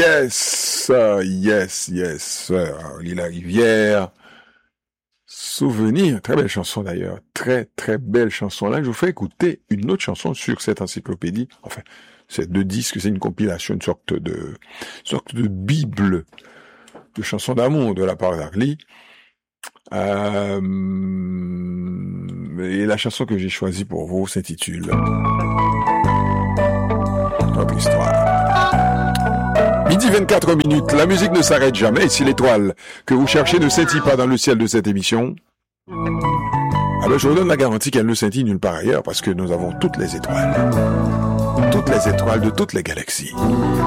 Yes. Lila Rivière. Souvenir, très belle chanson d'ailleurs. Très belle chanson. Là, je vous fais écouter une autre chanson sur cette encyclopédie. Enfin, c'est 2 disques, c'est une compilation, une sorte de bible de chansons d'amour de la part d'Arly. Et la chanson que j'ai choisie pour vous s'intitule Notre histoire. Midi 24 minutes, la musique ne s'arrête jamais. Et si l'étoile que vous cherchez ne scintille pas dans le ciel de cette émission, alors je vous donne la garantie qu'elle ne scintille nulle part ailleurs, parce que nous avons toutes les étoiles de toutes les galaxies.